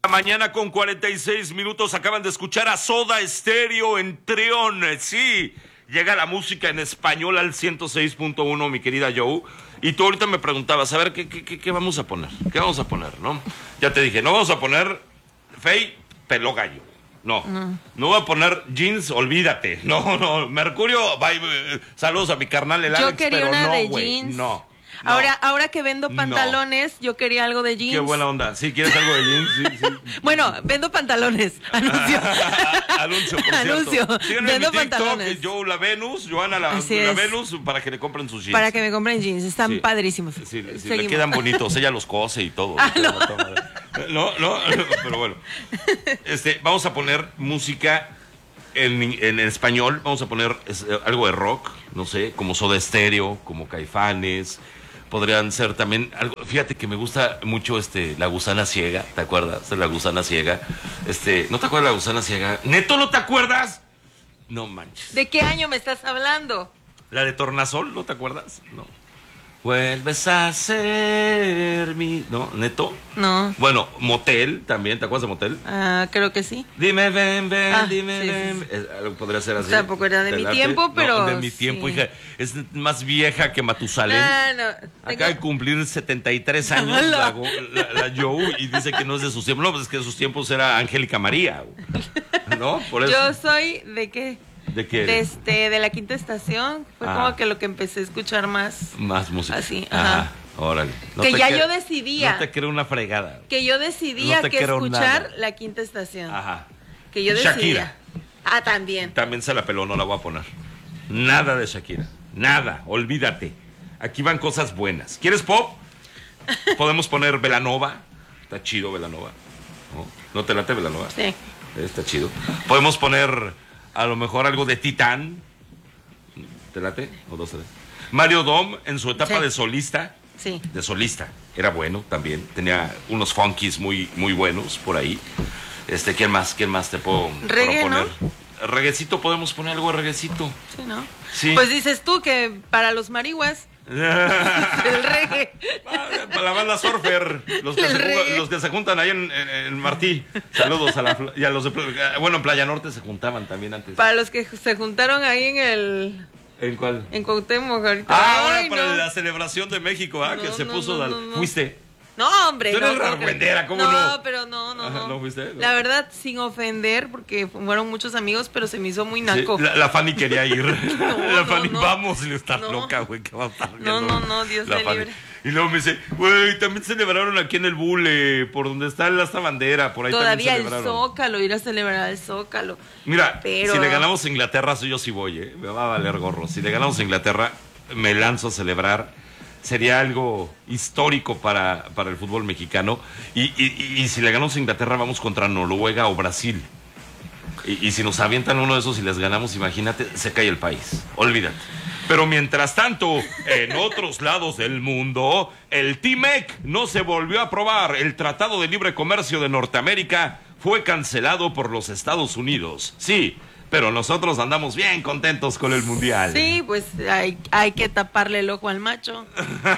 Mañana con 46 minutos acaban de escuchar a Soda Stereo en Trión. Sí, llega la música en español al 106.1, mi querida Joe. Y tú ahorita me preguntabas, a ver, ¿qué vamos a poner? ¿Qué vamos a poner, no? Ya te dije, no vamos a poner Fey, Peló Gallo. No voy a poner Jeans, olvídate. No, Mercurio, bye, saludos a mi carnal el Alex, yo quería pero una no, de güey, jeans. no. Ahora que vendo pantalones, yo quería algo de jeans. Qué buena onda. ¿Sí quieres algo de jeans? Sí. Bueno, vendo pantalones. Anuncio. Anuncio, por cierto. Anuncio. Síganme Vendo en mi TikTok, pantalones. Joana la Venus, para que le compren sus jeans. Para que me compren jeans. Están padrísimos. Sí, le quedan bonitos. Ella los cose y todo. No, pero bueno. Vamos a poner música en español. Vamos a poner algo de rock, no sé, como Soda Stereo, como Caifanes. Podrían ser también algo. Fíjate que me gusta mucho La Gusana Ciega, ¿te acuerdas de La Gusana Ciega? ¿No te acuerdas de La Gusana Ciega? ¿Neto no te acuerdas? No manches. ¿De qué año me estás hablando? La de Tornasol, ¿no te acuerdas? No. Vuelves a ser mi... ¿No? ¿Neto? No. Bueno, Motel también, ¿te acuerdas de Motel? Creo que sí. Dime, ven, dime, ven. Sí. Podría ser así. Tampoco era de mi tiempo, pero... No, de mi tiempo, hija. Es más vieja que Matusalén. Acaba de cumplir 73 años la Joe y dice que no es de sus tiempos. No, pues es que de sus tiempos era Angélica María. ¿No? Por eso. Yo soy de qué... ¿De qué? De la Quinta Estación. Fue como que lo que empecé a escuchar más. Más música. Así, ajá. Órale. Yo decidía. No te creo una fregada. Que yo decidía que escuchar la Quinta Estación. Ajá. Que yo decidía. Shakira. También. También se la peló, no la voy a poner. Nada de Shakira. Nada. Olvídate. Aquí van cosas buenas. ¿Quieres pop? Podemos poner Belanova. Está chido Belanova. ¿No te late Belanova? Sí. Está chido. Podemos poner... a lo mejor algo de Titán. ¿Te late? ¿O dos? Mario Dom en su etapa de solista. Sí. De solista. Era bueno también. Tenía unos funkies muy, muy buenos por ahí. ¿Quién más te puedo proponer? ¿no? Reguecito, podemos poner algo de reguecito. Sí, ¿no? Sí. Pues dices tú que para los marihuas. El reggae. Para la banda Surfer, los que se juntan ahí en Martí. Saludos y a los de en Playa Norte se juntaban también antes. Para los que se juntaron ahí en el... ¿En cuál? En Cuauhtémoc ahorita. Ahora para la celebración de México, que se puso... ¿Fuiste? No, hombre. Tú eres rargüendera, ¿cómo no? No, pero no. ¿No fuiste? No. La verdad, sin ofender, porque fueron muchos amigos, pero se me hizo muy naco. Sí, la Fanny quería ir. La Fanny, vamos, y está loca, güey, ¿qué va a pasar? No, Dios me libre. Y luego me dice, güey, también celebraron aquí en el Bule, por donde está esta bandera, por ahí todavía también celebraron. El Zócalo, ir a celebrar el Zócalo. Mira, si le ganamos a Inglaterra, yo sí voy, me va a valer gorro. Si le ganamos a Inglaterra, me lanzo a celebrar. Sería algo histórico para el fútbol mexicano. Y si le ganamos a Inglaterra, vamos contra Noruega o Brasil. Y si nos avientan uno de esos y les ganamos, imagínate, se cae el país. Olvídate. Pero mientras tanto, en otros lados del mundo, el TMEC no se volvió a aprobar. El Tratado de Libre Comercio de Norteamérica fue cancelado por los Estados Unidos. Sí, pero nosotros andamos bien contentos con el Mundial. Sí, pues hay que taparle el ojo al macho.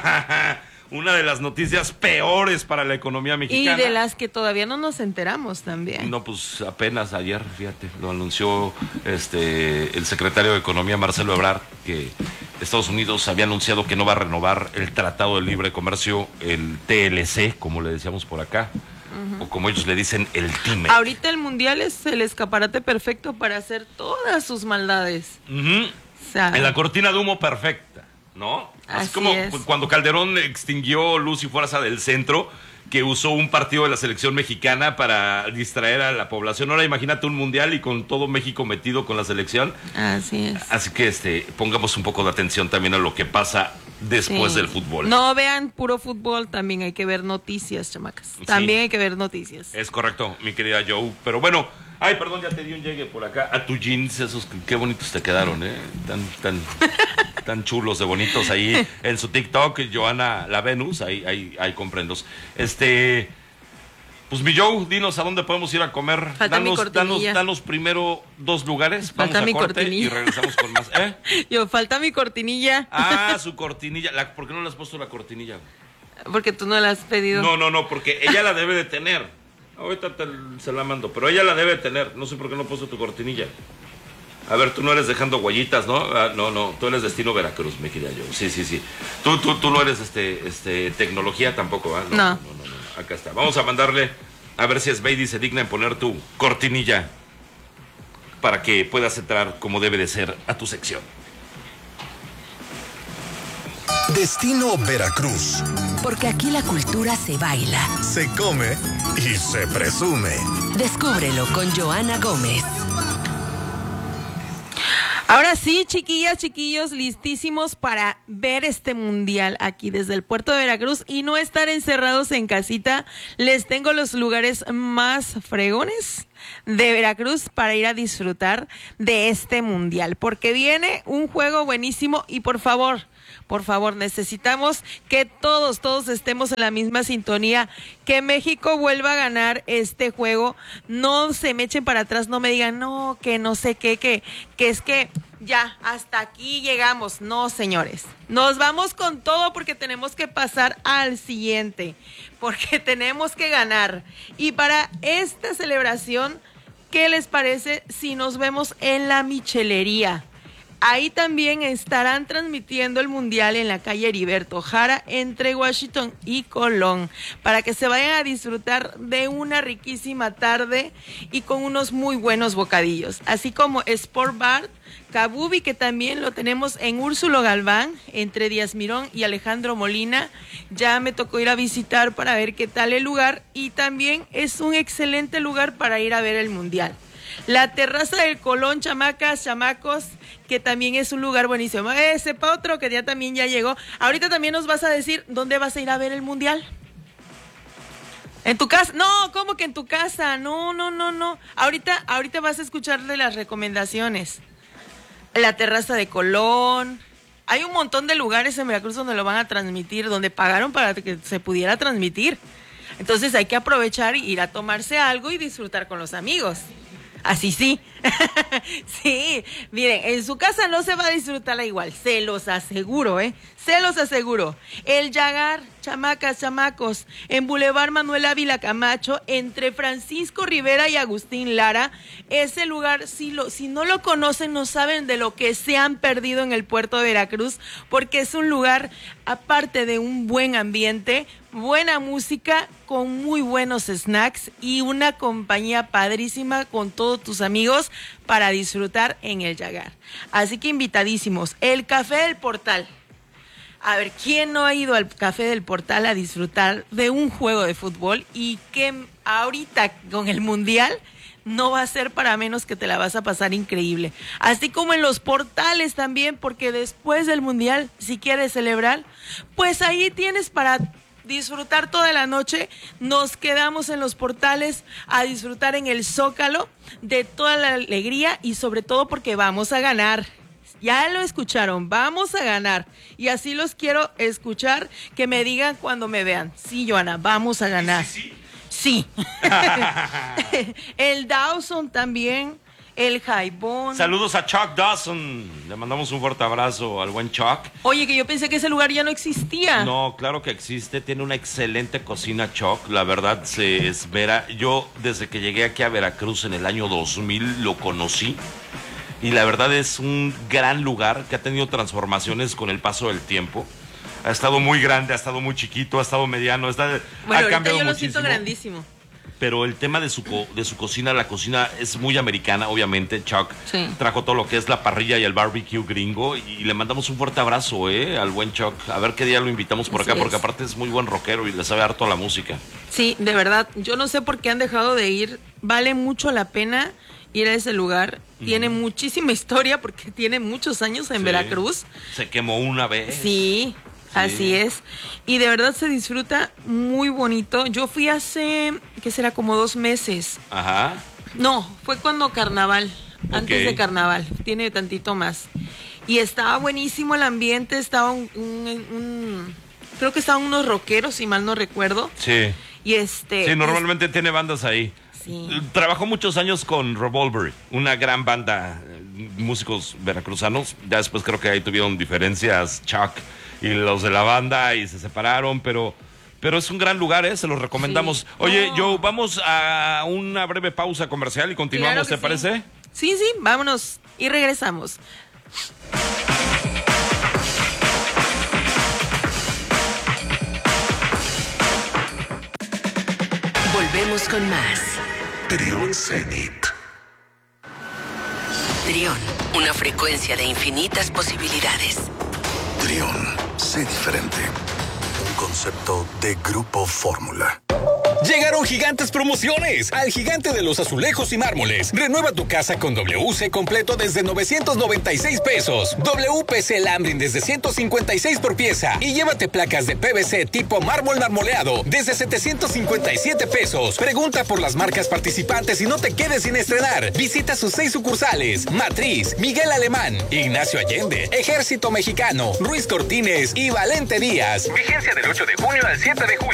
Una de las noticias peores para la economía mexicana. Y de las que todavía no nos enteramos también. No, pues apenas ayer, fíjate, lo anunció el secretario de Economía, Marcelo Ebrard, que Estados Unidos había anunciado que no va a renovar el Tratado de Libre Comercio, el TLC, como le decíamos por acá. O como ellos le dicen, el TIMEC. Ahorita el Mundial es el escaparate perfecto para hacer todas sus maldades. O sea, en la cortina de humo perfecta, ¿no? Así como cuando Calderón extinguió Luz y Fuerza del Centro, que usó un partido de la selección mexicana para distraer a la población. Ahora imagínate un Mundial y con todo México metido con la selección. Así es. Así que pongamos un poco de atención también a lo que pasa después del fútbol. No vean puro fútbol, también hay que ver noticias, chamacas. También hay que ver noticias. Es correcto, mi querida Joe. Pero bueno, ay, perdón, ya te di un llegue por acá. A tus jeans, esos, qué bonitos te quedaron, tan chulos de bonitos ahí en su TikTok, Joana la Venus, ahí comprendos. Pues mi Joe, dinos a dónde podemos ir a comer. Falta mi cortinilla. Danos primero 2 lugares. Falta vamos a mi corte cortinilla. y regresamos con más. Falta mi cortinilla. Su cortinilla. ¿Por qué no le has puesto la cortinilla? Porque tú no la has pedido. No, porque ella la debe de tener. Ahorita se la mando, pero ella la debe tener. No sé por qué no puso tu cortinilla. A ver, tú no eres dejando huellitas, ¿no? No, tú eres destino Veracruz, mi querida yo. Sí. Tú no eres tecnología tampoco, ¿ah? No. Acá está. Vamos a mandarle a ver si Sveidi se digna en poner tu cortinilla para que puedas entrar como debe de ser a tu sección. Destino Veracruz. Porque aquí la cultura se baila, Se come y se presume. descúbrelo con Joana Gómez. Ahora sí, chiquillas, chiquillos, listísimos para ver este mundial aquí desde el puerto de Veracruz y no estar encerrados en casita. Les tengo los lugares más fregones de Veracruz para ir a disfrutar de este mundial, porque viene un juego buenísimo y por favor, necesitamos que todos estemos en la misma sintonía, que México vuelva a ganar este juego. No se me echen para atrás, no me digan, no, que no sé qué, que es que ya, hasta aquí llegamos. No, señores, nos vamos con todo porque tenemos que pasar al siguiente, porque tenemos que ganar. Y para esta celebración, ¿qué les parece si nos vemos en la Michelería? Ahí también estarán transmitiendo el mundial en la calle Heriberto Jara entre Washington y Colón, para que se vayan a disfrutar de una riquísima tarde y con unos muy buenos bocadillos, así como Sport Bar Kabubi, que también lo tenemos en Úrsulo Galván, entre Díaz Mirón y Alejandro Molina. Ya me tocó ir a visitar para ver qué tal el lugar y también es un excelente lugar para ir a ver el mundial. La terraza del Colón, chamacas, chamacos, que también es un lugar buenísimo. Sepa otro que ya también ya llegó. Ahorita también nos vas a decir dónde vas a ir a ver el mundial. ¿En tu casa? No, ¿cómo que en tu casa? No. Ahorita vas a escucharle las recomendaciones. La terraza de Colón. Hay un montón de lugares en Veracruz donde lo van a transmitir, donde pagaron para que se pudiera transmitir. Entonces hay que aprovechar y ir a tomarse algo y disfrutar con los amigos. Así sí. Sí, miren, en su casa no se va a disfrutar igual, se los aseguro, se los aseguro. El Yagar, chamacas, chamacos, en Boulevard Manuel Ávila Camacho, entre Francisco Rivera y Agustín Lara. Ese lugar, si no lo conocen, no saben de lo que se han perdido en el puerto de Veracruz, porque es un lugar, aparte de un buen ambiente, buena música, con muy buenos snacks y una compañía padrísima con todos tus amigos para disfrutar en el Yagar. Así que invitadísimos. El Café del Portal. A ver, ¿quién no ha ido al Café del Portal a disfrutar de un juego de fútbol? Y que ahorita con el Mundial no va a ser para menos, que te la vas a pasar increíble. Así como en los portales también, porque después del Mundial, si quieres celebrar, pues ahí tienes para disfrutar toda la noche. Nos quedamos en los portales a disfrutar en el Zócalo de toda la alegría y sobre todo porque vamos a ganar. Ya lo escucharon, vamos a ganar. Y así los quiero escuchar, que me digan cuando me vean. Sí, Joana, vamos a ganar. Sí. El Dawson también. El Jaibón. Saludos a Chuck Dawson. Le mandamos un fuerte abrazo al buen Chuck. Oye, que yo pensé que ese lugar ya no existía. No, claro que existe. Tiene una excelente cocina, Chuck. La verdad se esmera. Yo, desde que llegué aquí a Veracruz en el año 2000, lo conocí. Y la verdad es un gran lugar que ha tenido transformaciones con el paso del tiempo. Ha estado muy grande, ha estado muy chiquito, ha estado mediano. Bueno, ha ahorita cambiado yo lo muchísimo. siento grandísimo. Pero el tema de su cocina, la cocina es muy americana, obviamente. Chuck trajo todo lo que es la parrilla y el barbecue gringo. Y le mandamos un fuerte abrazo, al buen Chuck. A ver qué día lo invitamos por acá, porque aparte es muy buen rockero y le sabe harto a la música. Sí, de verdad. Yo no sé por qué han dejado de ir. Vale mucho la pena ir a ese lugar. Tiene muchísima historia porque tiene muchos años en Veracruz. Se quemó una vez. Sí. Así es, y de verdad se disfruta muy bonito. Yo fui hace, ¿qué será? Como 2 meses. Ajá. No, fue cuando carnaval, antes de carnaval, tiene tantito más. Y estaba buenísimo el ambiente, estaba creo que estaban unos rockeros, si mal no recuerdo. Sí. Y sí, normalmente tiene bandas ahí. Sí. Trabajó muchos años con Revolver, una gran banda, músicos veracruzanos. Ya después creo que ahí tuvieron diferencias Chuck y los de la banda y se separaron, pero pero es un gran lugar, se los recomendamos. Sí. Oye, No. Joe, vamos a una breve pausa comercial y continuamos, Claro que ¿te sí. parece? Sí, vámonos y regresamos. Volvemos con más. Trión Zenit. Trión, una frecuencia de infinitas posibilidades. Trión, sé diferente. Un concepto de Grupo Fórmula. Llegaron gigantes promociones al Gigante de los Azulejos y Mármoles. Renueva tu casa con WC completo desde 996 pesos. WPC Lambrin desde 156 por pieza. Y llévate placas de PVC tipo mármol marmoleado desde 757 pesos. Pregunta por las marcas participantes y no te quedes sin estrenar. Visita sus 6 sucursales: Matriz, Miguel Alemán, Ignacio Allende, Ejército Mexicano, Ruiz Cortines y Valente Díaz. Vigencia del 8 de junio al 7 de julio.